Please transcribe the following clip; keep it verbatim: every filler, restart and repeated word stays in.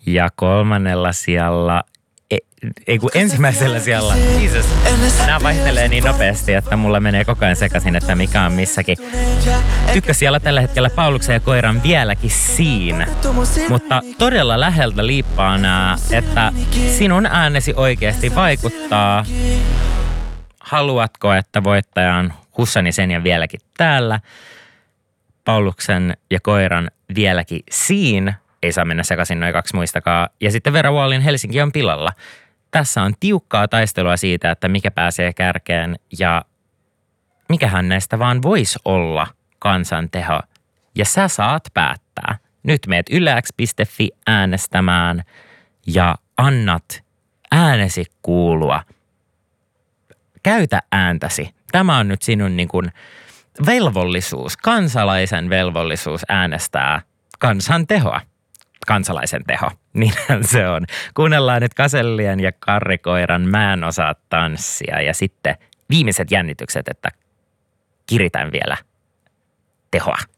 Ja kolmannella sijalla, ei, ei kun ensimmäisellä sijalla, Jesus, nämä vaihtelee niin nopeasti, että mulla menee koko ajan sekaisin, että mikä on missäkin. Ykkösijalla tällä hetkellä Pauluksen ja koiran vieläkin siinä, mutta todella läheltä liippaa nämä, että sinun äänesi oikeasti vaikuttaa. Haluatko, että voittaja on Hussani sen ja vieläkin täällä? Pauluksen ja koiran vieläkin siinä. Ei saa mennä sekaisin noin kaksi muistakaa. Ja sitten Vera Wallin Helsinki on pilalla. Tässä on tiukkaa taistelua siitä, että mikä pääsee kärkeen ja mikähän näistä vaan voisi olla kansanteho. Ja sä saat päättää. Nyt meet yleäks piste fi äänestämään ja annat äänesi kuulua. Käytä ääntäsi. Tämä on nyt sinun niin kuin velvollisuus, kansalaisen velvollisuus äänestää kansantehoa. Kansalaisen teho, niinhän se on. Kuunnellaan nyt Kasellien ja Karrikoiran Mä en osaa tanssia ja sitten viimeiset jännitykset, että kiritän vielä tehoa.